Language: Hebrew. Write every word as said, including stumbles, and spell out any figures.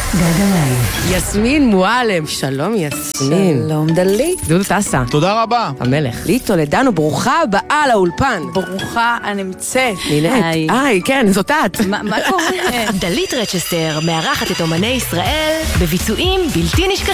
גלגלצ. יסמין מועלם, שלום יסמין. שלום דלית. דודו טסה. תודה רבה. המלך. לי טולדנו, ברוכה הבאה לאולפן. ברוכה הנמצאת. נינט. היי, כן, זאת את. מה קורה? דלית רצ'סטר מארחת את אומני ישראל בביצועים בלתי נשכחים.